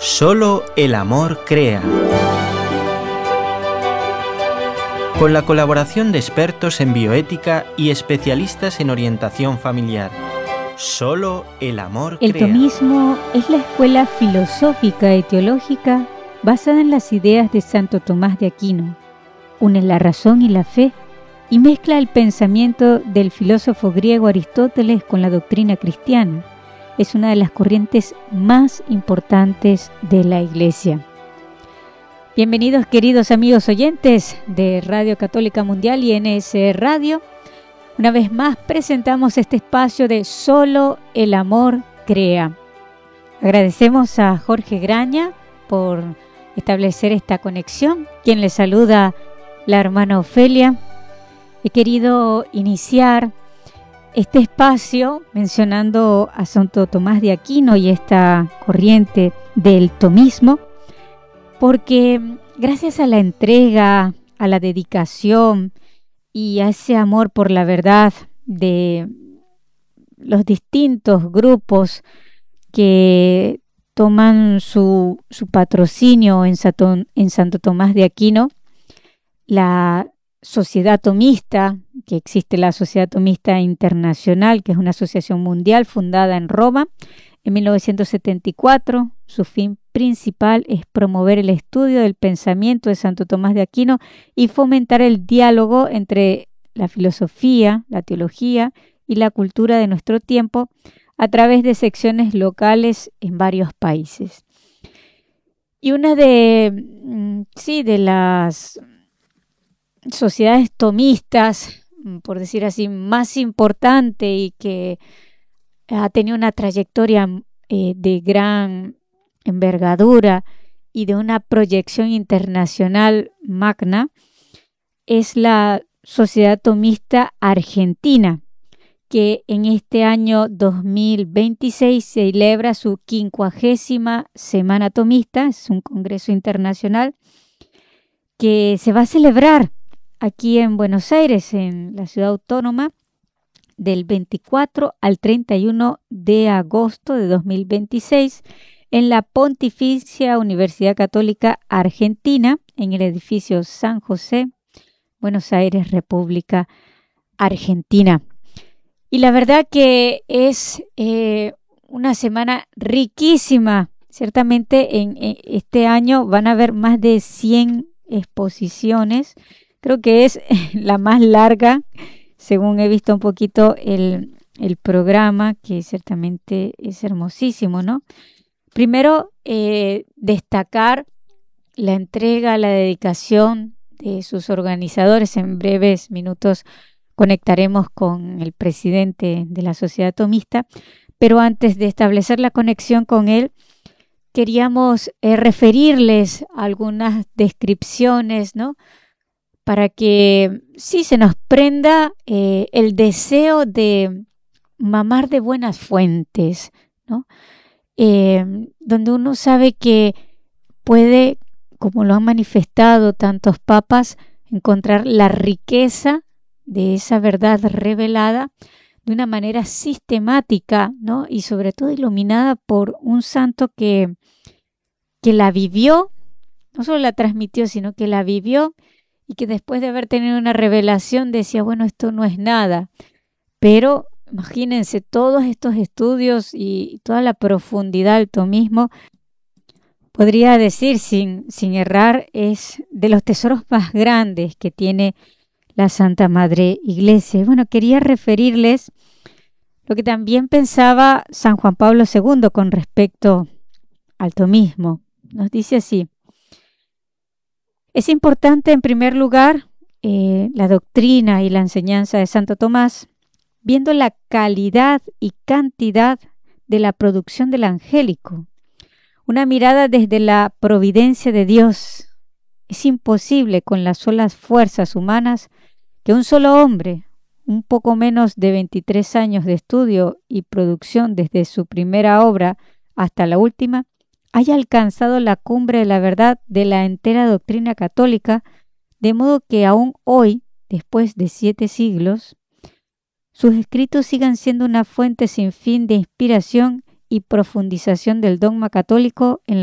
Solo el amor crea. Con la colaboración de expertos en bioética y especialistas en orientación familiar. Solo el amor crea. El tomismo es la escuela filosófica y teológica basada en las ideas de Santo Tomás de Aquino. Une la razón y la fe y mezcla el pensamiento del filósofo griego Aristóteles con la doctrina cristiana. Es una de las corrientes más importantes de la Iglesia. Bienvenidos, queridos amigos oyentes de Radio Católica Mundial y NS Radio. Una vez más presentamos este espacio de Solo el amor crea. Agradecemos a Jorge Graña por establecer esta conexión. Quien le saluda, la hermana Ofelia. He querido iniciar este espacio mencionando a Santo Tomás de Aquino y esta corriente del tomismo, porque gracias a la entrega, a la dedicación y a ese amor por la verdad de los distintos grupos que toman su patrocinio en Santo Tomás de Aquino, la Sociedad Tomista, que existe la Sociedad Tomista Internacional, que es una asociación mundial fundada en Roma en 1974. Su fin principal es promover el estudio del pensamiento de Santo Tomás de Aquino y fomentar el diálogo entre la filosofía, la teología y la cultura de nuestro tiempo a través de secciones locales en varios países. Y una de las sociedades tomistas, por decir así, más importante y que ha tenido una trayectoria de gran envergadura y de una proyección internacional magna, es la Sociedad Tomista Argentina, que en este año 2026 celebra su 50ª Semana Tomista. Es un congreso internacional que se va a celebrar aquí en Buenos Aires, en la ciudad autónoma, del 24 al 31 de agosto de 2026, en la Pontificia Universidad Católica Argentina, en el edificio San José, Buenos Aires, República Argentina. Y la verdad que es una semana riquísima. Ciertamente en este año van a haber más de 100 exposiciones. Creo que es la más larga, según he visto un poquito el programa, que ciertamente es hermosísimo, ¿no? Primero, destacar la entrega, la dedicación de sus organizadores. En breves minutos conectaremos con el presidente de la Sociedad Tomista, pero antes de establecer la conexión con él, queríamos referirles algunas descripciones, ¿no? Para que sí se nos prenda el deseo de mamar de buenas fuentes, ¿no? Donde uno sabe que puede, como lo han manifestado tantos papas, encontrar la riqueza de esa verdad revelada de una manera sistemática, ¿no? Y sobre todo iluminada por un santo que la vivió, no solo la transmitió, sino que la vivió, y que después de haber tenido una revelación decía, bueno, esto no es nada. Pero imagínense todos estos estudios y toda la profundidad del tomismo, podría decir sin errar, es de los tesoros más grandes que tiene la Santa Madre Iglesia. Y bueno, quería referirles lo que también pensaba San Juan Pablo II con respecto al tomismo. Nos dice así: es importante, en primer lugar, la doctrina y la enseñanza de Santo Tomás, viendo la calidad y cantidad de la producción del angélico. Una mirada desde la providencia de Dios. Es imposible con las solas fuerzas humanas que un solo hombre, un poco menos de 23 años de estudio y producción desde su primera obra hasta la última, haya alcanzado la cumbre de la verdad de la entera doctrina católica, de modo que aún hoy, después de 7 siglos, sus escritos sigan siendo una fuente sin fin de inspiración y profundización del dogma católico en